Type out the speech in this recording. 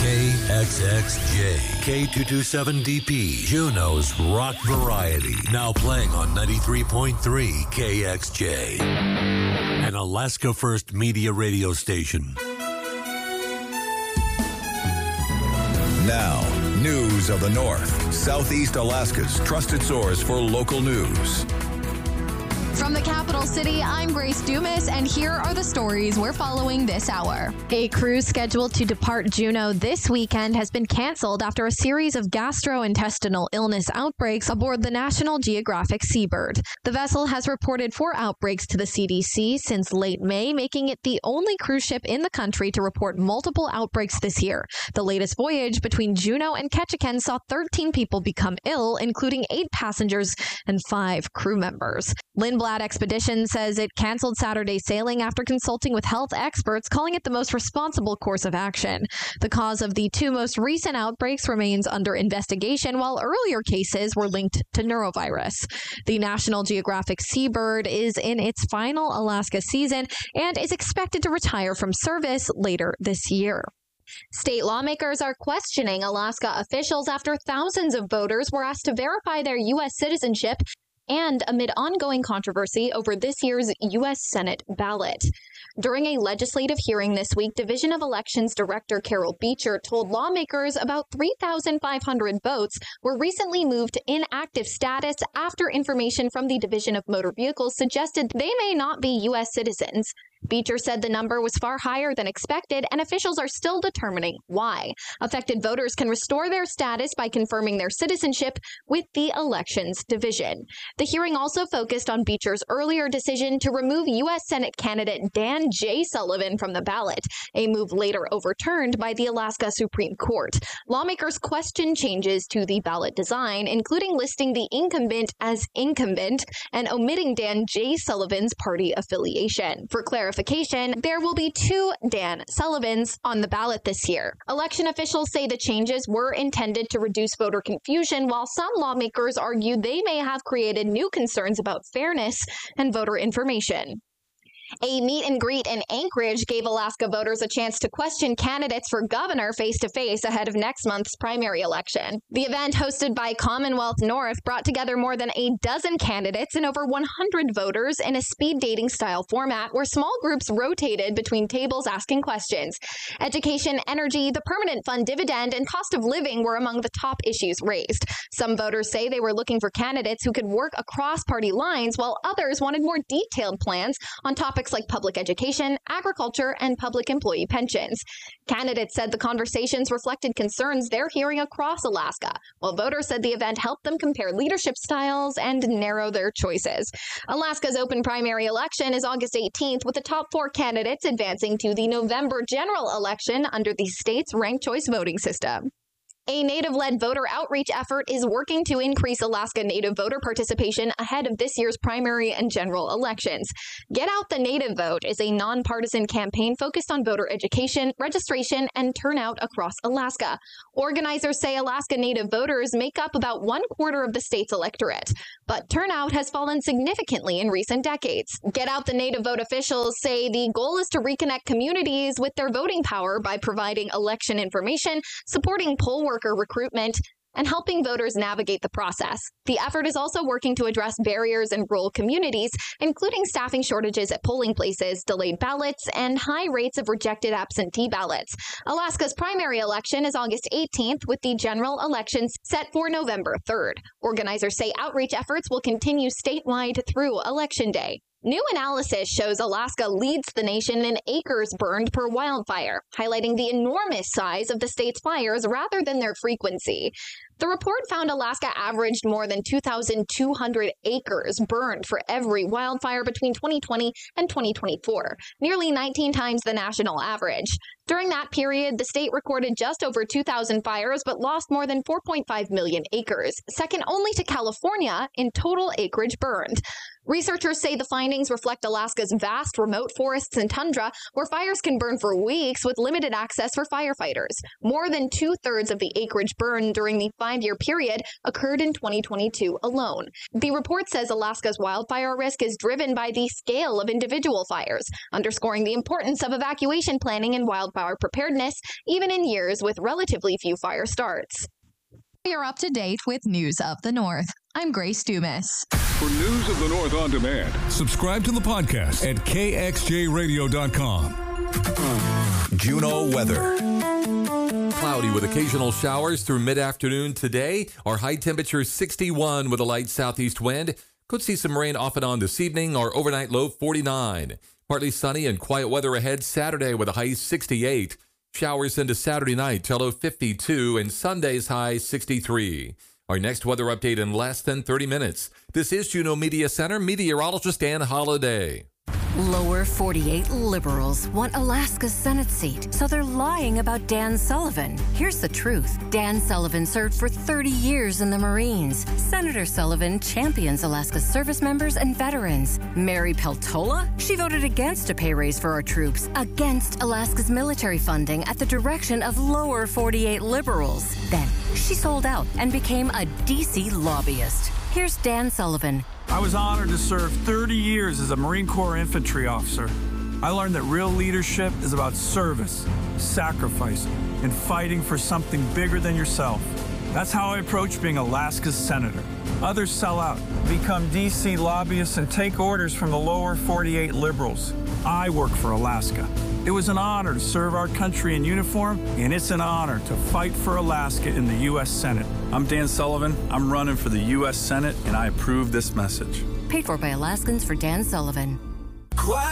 KXXJ, K227DP, Juneau's rock variety. Now playing on 93.3 KXJ, an Alaska First Media radio station. Now, news of the North, Southeast Alaska's trusted source for local news. From the capital city, I'm Grace Dumas, and here are the stories we're following this hour. A cruise scheduled to depart Juneau this weekend has been canceled after a series of gastrointestinal illness outbreaks aboard the National Geographic Seabird. The vessel has reported 4 outbreaks to the CDC since late May, making it the only cruise ship in the country to report multiple outbreaks this year. The latest voyage between Juneau and Ketchikan saw 13 people become ill, including 8 passengers and 5 crew members. Lindblad Expedition says it canceled Saturday sailing after consulting with health experts, calling it the most responsible course of action. The cause of the 2 most recent outbreaks remains under investigation, while earlier cases were linked to neurovirus. The National Geographic Seabird is in its final Alaska season and is expected to retire from service later this year. State lawmakers are questioning Alaska officials after thousands of voters were asked to verify their U.S. citizenship and amid ongoing controversy over this year's U.S. Senate ballot. During a legislative hearing this week, Division of Elections Director Carol Beecher told lawmakers about 3,500 votes were recently moved to inactive status after information from the Division of Motor Vehicles suggested they may not be U.S. citizens. Beecher said the number was far higher than expected, and officials are still determining why. Affected voters can restore their status by confirming their citizenship with the Elections Division. The hearing also focused on Beecher's earlier decision to remove U.S. Senate candidate Dan J. Sullivan from the ballot, a move later overturned by the Alaska Supreme Court. Lawmakers questioned changes to the ballot design, including listing the incumbent as incumbent and omitting Dan J. Sullivan's party affiliation. For clarification, there will be 2 Dan Sullivans on the ballot this year. Election officials say the changes were intended to reduce voter confusion, while some lawmakers argue they may have created new concerns about fairness and voter information. A meet and greet in Anchorage gave Alaska voters a chance to question candidates for governor face-to-face ahead of next month's primary election. The event, hosted by Commonwealth North, brought together more than a dozen candidates and over 100 voters in a speed dating style format where small groups rotated between tables asking questions. Education, energy, the permanent fund dividend, and cost of living were among the top issues raised. Some voters say they were looking for candidates who could work across party lines, while others wanted more detailed plans on topics like public education, agriculture, and public employee pensions. Candidates said the conversations reflected concerns they're hearing across Alaska, while voters said the event helped them compare leadership styles and narrow their choices. Alaska's open primary election is August 18th, with the top 4 candidates advancing to the November general election under the state's ranked choice voting system. A Native-led voter outreach effort is working to increase Alaska Native voter participation ahead of this year's primary and general elections. Get Out the Native Vote is a nonpartisan campaign focused on voter education, registration, and turnout across Alaska. Organizers say Alaska Native voters make up about 1/4 of the state's electorate, but turnout has fallen significantly in recent decades. Get Out the Native Vote officials say the goal is to reconnect communities with their voting power by providing election information, supporting poll worker recruitment, and helping voters navigate the process. The effort is also working to address barriers in rural communities, including staffing shortages at polling places, delayed ballots, and high rates of rejected absentee ballots. Alaska's primary election is August 18th, with the general elections set for November 3rd. Organizers say outreach efforts will continue statewide through Election Day. New analysis shows Alaska leads the nation in acres burned per wildfire, highlighting the enormous size of the state's fires rather than their frequency. The report found Alaska averaged more than 2,200 acres burned for every wildfire between 2020 and 2024, nearly 19 times the national average. During that period, the state recorded just over 2,000 fires, but lost more than 4.5 million acres, second only to California in total acreage burned. Researchers say the findings reflect Alaska's vast remote forests and tundra, where fires can burn for weeks with limited access for firefighters. More than 2/3 of the acreage burned during the 5-year period occurred in 2022 alone. The report says Alaska's wildfire risk is driven by the scale of individual fires, underscoring the importance of evacuation planning and wildfire preparedness, even in years with relatively few fire starts. You're up to date with News of the North. I'm Grace Dumas. For News of the North on demand, subscribe to the podcast at kxjradio.com. Juneau weather. Cloudy with occasional showers through mid-afternoon today. Our high temperature is 61 with a light southeast wind. Could see some rain off and on this evening. Our overnight low 49. Partly sunny and quiet weather ahead Saturday with a high 68. Showers into Saturday night till low 52 and Sunday's high 63. Our next weather update in less than 30 minutes. This is Juneau Media Center meteorologist Dan Holliday. Lower 48 liberals want Alaska's Senate seat, so they're lying about Dan Sullivan. Here's the truth. Dan Sullivan served for 30 years in the Marines. Senator Sullivan champions Alaska's service members and veterans. Mary Peltola? She voted against a pay raise for our troops, against Alaska's military funding at the direction of lower 48 liberals. Then she sold out and became a D.C. lobbyist. Here's Dan Sullivan. I was honored to serve 30 years as a Marine Corps infantry officer. I learned that real leadership is about service, sacrifice, and fighting for something bigger than yourself. That's how I approach being Alaska's senator. Others sell out, become D.C. lobbyists, and take orders from the lower 48 liberals. I work for Alaska. It was an honor to serve our country in uniform, and it's an honor to fight for Alaska in the U.S. Senate. I'm Dan Sullivan. I'm running for the U.S. Senate, and I approve this message. Paid for by Alaskans for Dan Sullivan. Quiet.